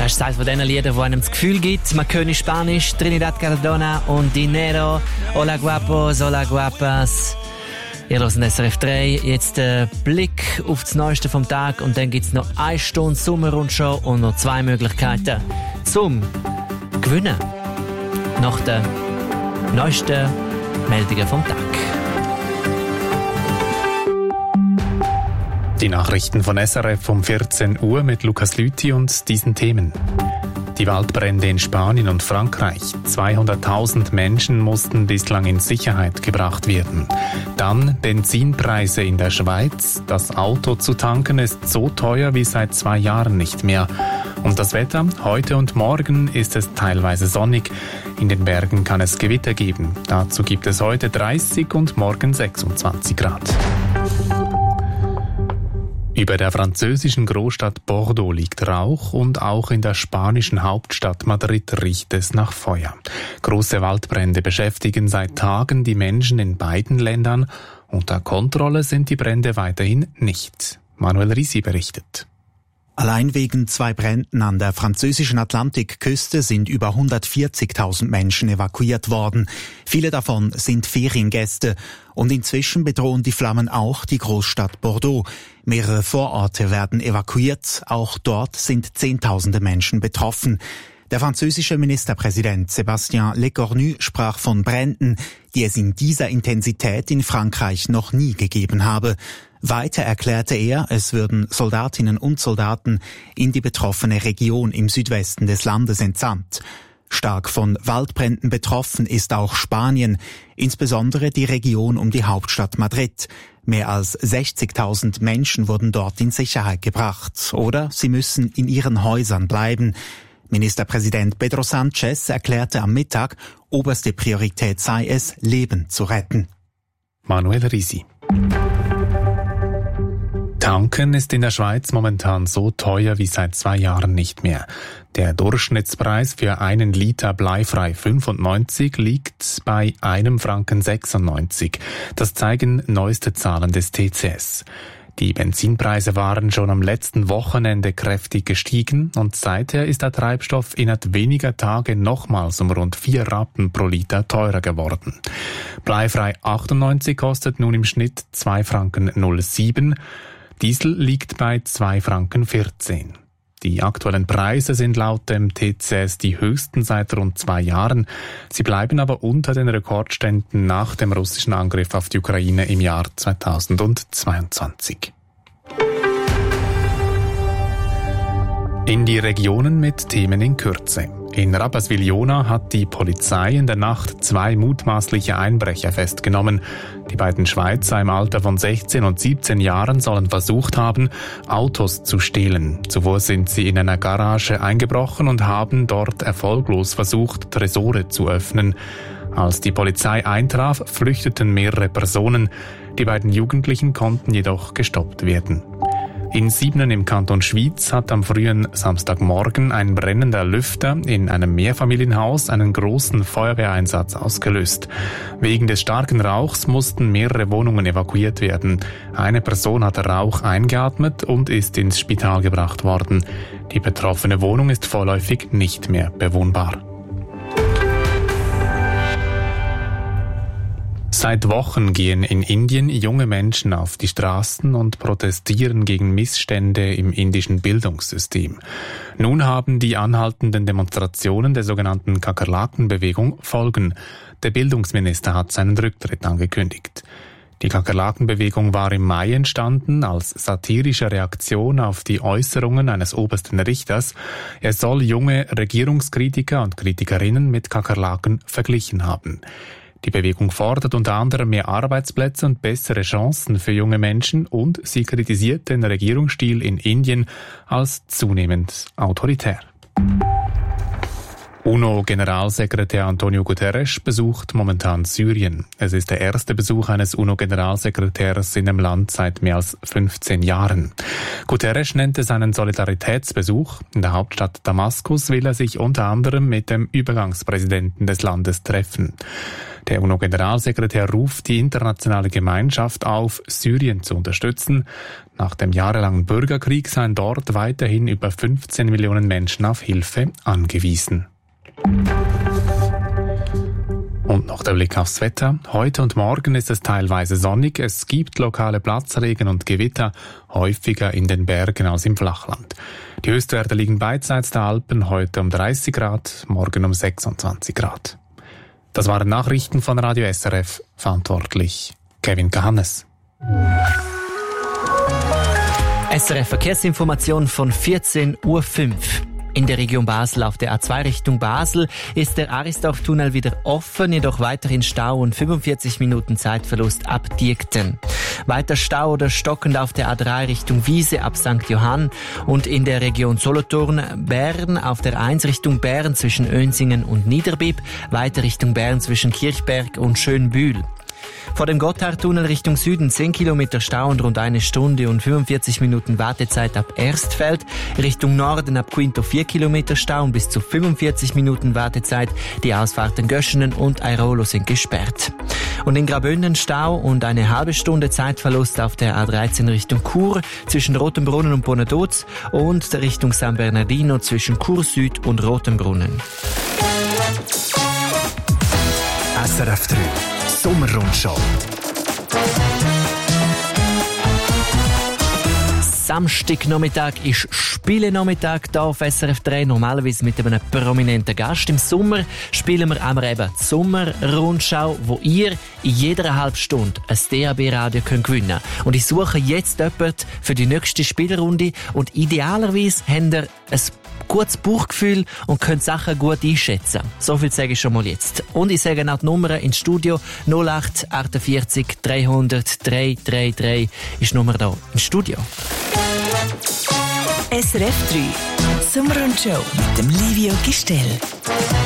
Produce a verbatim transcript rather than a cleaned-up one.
Das ist eines von diesen Liedern, wo einem das Gefühl gibt, man könne Spanisch, Trinidad Cardona und Dinero, Hola Guapos, Hola Guapas. Ihr hört S R F drei, jetzt der Blick auf das Neueste vom Tag und dann gibt es noch eine Stunde Sommerrundshow und noch zwei Möglichkeiten zum Gewinnen. Nach den neuesten Meldungen vom Tag. Die Nachrichten von S R F um vierzehn Uhr mit Lukas Lüthi und diesen Themen. Die Waldbrände in Spanien und Frankreich. zweihunderttausend Menschen mussten bislang in Sicherheit gebracht werden. Dann Benzinpreise in der Schweiz. Das Auto zu tanken ist so teuer wie seit zwei Jahren nicht mehr. Und das Wetter? Heute und morgen ist es teilweise sonnig. In den Bergen kann es Gewitter geben. Dazu gibt es heute dreißig und morgen sechsundzwanzig Grad. Über der französischen Großstadt Bordeaux liegt Rauch und auch in der spanischen Hauptstadt Madrid riecht es nach Feuer. Große Waldbrände beschäftigen seit Tagen die Menschen in beiden Ländern. Unter Kontrolle sind die Brände weiterhin nicht. Manuel Risi berichtet. Allein wegen zwei Bränden an der französischen Atlantikküste sind über hundertvierzigtausend Menschen evakuiert worden. Viele davon sind Feriengäste. Und inzwischen bedrohen die Flammen auch die Großstadt Bordeaux. Mehrere Vororte werden evakuiert. Auch dort sind Zehntausende Menschen betroffen. Der französische Ministerpräsident Sébastien Lecornu sprach von Bränden, die es in dieser Intensität in Frankreich noch nie gegeben habe. Weiter erklärte er, es würden Soldatinnen und Soldaten in die betroffene Region im Südwesten des Landes entsandt. Stark von Waldbränden betroffen ist auch Spanien, insbesondere die Region um die Hauptstadt Madrid. Mehr als sechzigtausend Menschen wurden dort in Sicherheit gebracht oder sie müssen in ihren Häusern bleiben. Ministerpräsident Pedro Sánchez erklärte am Mittag, oberste Priorität sei es, Leben zu retten. Manuel Risi. Tanken ist in der Schweiz momentan so teuer wie seit zwei Jahren nicht mehr. Der Durchschnittspreis für einen Liter bleifrei fünfundneunzig liegt bei einem Franken sechsundneunzig. Das zeigen neueste Zahlen des T C S. Die Benzinpreise waren schon am letzten Wochenende kräftig gestiegen und seither ist der Treibstoff innerhalb weniger Tage nochmals um rund vier Rappen pro Liter teurer geworden. Bleifrei achtundneunzig kostet nun im Schnitt zwei Franken null sieben. Diesel liegt bei zwei Franken vierzehn. Die aktuellen Preise sind laut dem T C S die höchsten seit rund zwei Jahren. Sie bleiben aber unter den Rekordständen nach dem russischen Angriff auf die Ukraine im Jahr zweitausendzweiundzwanzig. In die Regionen mit Themen in Kürze. In Rapperswil-Jona hat die Polizei in der Nacht zwei mutmaßliche Einbrecher festgenommen. Die beiden Schweizer im Alter von sechzehn und siebzehn Jahren sollen versucht haben, Autos zu stehlen. Zuvor sind sie in einer Garage eingebrochen und haben dort erfolglos versucht, Tresore zu öffnen. Als die Polizei eintraf, flüchteten mehrere Personen. Die beiden Jugendlichen konnten jedoch gestoppt werden. In Siebnen im Kanton Schwyz hat am frühen Samstagmorgen ein brennender Lüfter in einem Mehrfamilienhaus einen großen Feuerwehreinsatz ausgelöst. Wegen des starken Rauchs mussten mehrere Wohnungen evakuiert werden. Eine Person hat Rauch eingeatmet und ist ins Spital gebracht worden. Die betroffene Wohnung ist vorläufig nicht mehr bewohnbar. Seit Wochen gehen in Indien junge Menschen auf die Straßen und protestieren gegen Missstände im indischen Bildungssystem. Nun haben die anhaltenden Demonstrationen der sogenannten Kakerlakenbewegung Folgen. Der Bildungsminister hat seinen Rücktritt angekündigt. Die Kakerlakenbewegung war im Mai entstanden als satirische Reaktion auf die Äußerungen eines obersten Richters. Er soll junge Regierungskritiker und Kritikerinnen mit Kakerlaken verglichen haben. Die Bewegung fordert unter anderem mehr Arbeitsplätze und bessere Chancen für junge Menschen und sie kritisiert den Regierungsstil in Indien als zunehmend autoritär. UNO-Generalsekretär Antonio Guterres besucht momentan Syrien. Es ist der erste Besuch eines UNO-Generalsekretärs in dem Land seit mehr als fünfzehn Jahren. Guterres nennt es einen Solidaritätsbesuch. In der Hauptstadt Damaskus will er sich unter anderem mit dem Übergangspräsidenten des Landes treffen. Der U N O-Generalsekretär ruft die internationale Gemeinschaft auf, Syrien zu unterstützen. Nach dem jahrelangen Bürgerkrieg seien dort weiterhin über fünfzehn Millionen Menschen auf Hilfe angewiesen. Und noch der Blick aufs Wetter. Heute und morgen ist es teilweise sonnig. Es gibt lokale Platzregen und Gewitter, häufiger in den Bergen als im Flachland. Die Höchstwerte liegen beidseits der Alpen, heute um dreißig Grad, morgen um sechsundzwanzig Grad. Das waren Nachrichten von Radio S R F, verantwortlich Kevin Kahannes. S R F Verkehrsinformation von vierzehn Uhr fünf. In der Region Basel auf der A zwei Richtung Basel ist der Aristorf-Tunnel wieder offen, jedoch weiterhin Stau und fünfundvierzig Minuten Zeitverlust ab Diekten. Weiter Stau oder stockend auf der A drei Richtung Wiese ab Sankt Johann und in der Region Solothurn-Bern auf der eins Richtung Bern zwischen Önsingen und Niederbipp, weiter Richtung Bern zwischen Kirchberg und Schönbühl. Vor dem Gotthardtunnel Richtung Süden zehn Kilometer Stau und rund eine Stunde und fünfundvierzig Minuten Wartezeit ab Erstfeld. Richtung Norden ab Quinto vier Kilometer Stau und bis zu fünfundvierzig Minuten Wartezeit. Die Ausfahrten Göschenen und Airolo sind gesperrt. Und in Graubünden Stau und eine halbe Stunde Zeitverlust auf der A dreizehn Richtung Chur zwischen Rotenbrunnen und Bonadoz und Richtung San Bernardino zwischen Chur Süd und Rotenbrunnen. S R F drei Sommerrundschau. Samstagnachmittag ist Spielenachmittag hier auf S R F drei, normalerweise mit einem prominenten Gast. Im Sommer spielen wir einmal eben die Sommerrundschau, wo ihr in jeder halben Stunde ein D A B-Radio gewinnen könnt. Und ich suche jetzt jemanden für die nächste Spielrunde und idealerweise habt ihr ein gutes Bauchgefühl und könnt Sachen gut einschätzen. So viel sage ich schon mal jetzt. Und ich sage auch die Nummer ins Studio. null acht achtundvierzig dreihundert dreihundertdreiunddreißig ist die Nummer hier im Studio. S R F drei Sommerrundschau mit dem Livio Gistel.